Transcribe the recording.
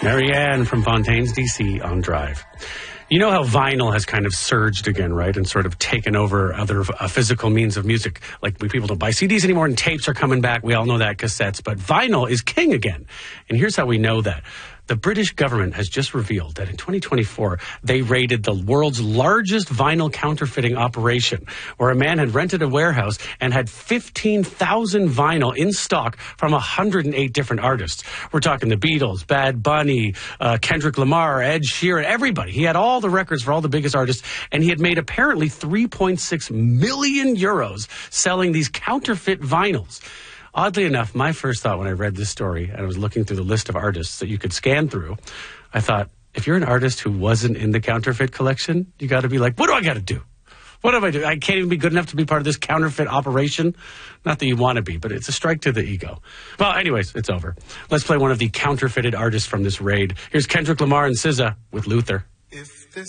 Marianne from Fontaine's, D.C. on Drive. You know how vinyl has kind of surged again, right? And sort of taken over other physical means of music. Like people don't buy CDs anymore and tapes are coming back. We all know that, cassettes. But vinyl is king again. And here's how we know that. The British government has just revealed that in 2024, they raided the world's largest vinyl counterfeiting operation, where a man had rented a warehouse and had 15,000 vinyl in stock from 108 different artists. We're talking the Beatles, Bad Bunny, Kendrick Lamar, Ed Sheeran, everybody. He had all the records for all the biggest artists, and he had made apparently 3.6 million euros selling these counterfeit vinyls. Oddly enough, my first thought when I read this story, and I was looking through the list of artists that you could scan through, I thought, if you're an artist who wasn't in the counterfeit collection, you got to be like, what do I got to do? What do I do? I can't even be good enough to be part of this counterfeit operation. Not that you want to be, but it's a strike to the ego. Well, anyways, it's over. Let's play one of the counterfeited artists from this raid. Here's Kendrick Lamar and SZA with Luther.